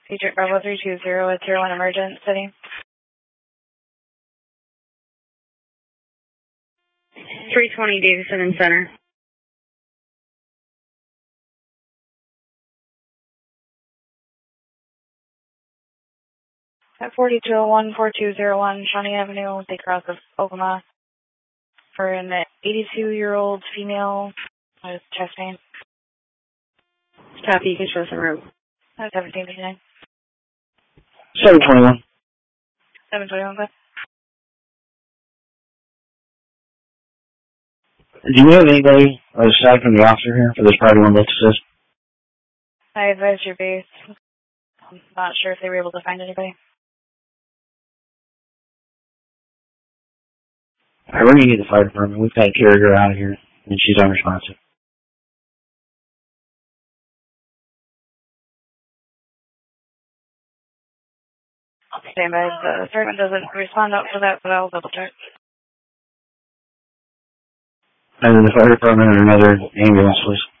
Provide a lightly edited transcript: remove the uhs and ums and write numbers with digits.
Agent Bravo 320 at Tier 1 Emergent City. 320 Davison and Center. At 4201-4201 Shawnee Avenue, Lake Cross of Oklahoma, for an 82-year-old female with chest pain. Copy, you can show us a room. 1789. 721. 721, good. Do you have anybody aside from the officer here for this party one that says? I advise your base. I'm not sure if they were able to find anybody. I really need the fire department. We've got to carry her out of here, and she's unresponsive. Stand by. The sergeant doesn't respond out for that, but I'll double check. And then the fire department or another ambulance, please.